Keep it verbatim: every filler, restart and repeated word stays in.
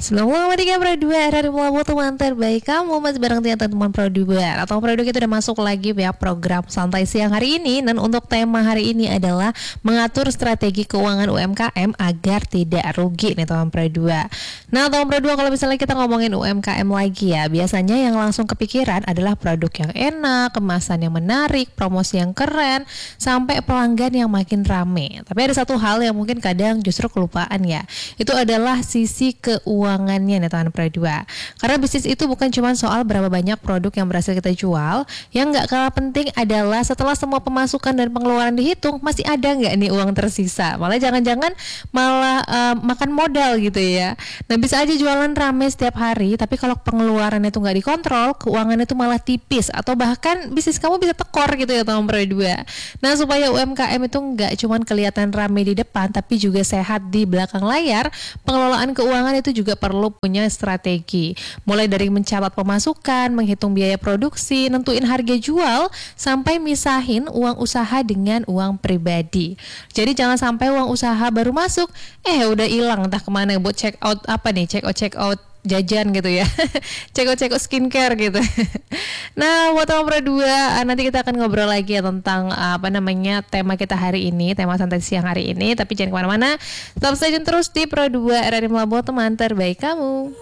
Selamat tiga Pro dua dari Melabu teman terbaik kamu masih bareng teman-teman Pro dua atau Pro dua kita udah masuk lagi ya program santai siang hari ini. Dan untuk tema hari ini adalah mengatur strategi keuangan U M K M agar tidak rugi nih teman Pro dua. Nah teman Pro dua, kalau misalnya kita ngomongin U M K M lagi ya, biasanya yang langsung kepikiran adalah produk yang enak, kemasan yang menarik, promosi yang keren, sampai pelanggan yang makin rame. Tapi ada satu hal yang mungkin kadang justru kelupaan ya, itu adalah sisi keuangan keuangannya nih teman Pro dua. Karena bisnis itu bukan cuma soal berapa banyak produk yang berhasil kita jual, yang nggak kalah penting adalah setelah semua pemasukan dan pengeluaran dihitung, masih ada nggak nih uang tersisa. Malah jangan-jangan malah uh, makan modal gitu ya. Nah bisa aja jualan rame setiap hari, tapi kalau pengeluarannya itu nggak dikontrol, keuangannya itu malah tipis atau bahkan bisnis kamu bisa tekor gitu ya teman Pro dua. Nah supaya U M K M itu nggak cuma kelihatan rame di depan, tapi juga sehat di belakang layar, pengelolaan keuangan itu juga perlu punya strategi. Mulai dari mencatat pemasukan, menghitung biaya produksi, nentuin harga jual, sampai misahin uang usaha dengan uang pribadi. Jadi jangan sampai uang usaha baru masuk, eh udah hilang entah kemana buat check out apa nih, check out check out jajan gitu ya, check out check out skincare gitu. Nah buat teman Pro dua, nanti kita akan ngobrol lagi ya tentang apa namanya tema kita hari ini, tema santai siang hari ini. Tapi jangan kemana-mana, tetap stay tune terus di Pro dua R R I Melabu, teman terbaik kamu.